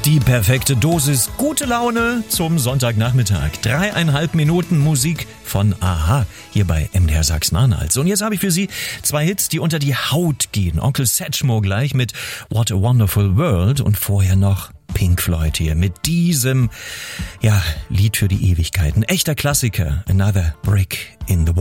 Die perfekte Dosis gute Laune zum Sonntagnachmittag. 3,5 Minuten Musik von a-ha hier bei MDR Sachsen-Anhalt. So, und jetzt habe ich für Sie 2 Hits, die unter die Haut gehen. Onkel Satchmo gleich mit What a Wonderful World und vorher noch Pink Floyd hier mit diesem, Lied für die Ewigkeit. Ein echter Klassiker. Another Brick in the Wall.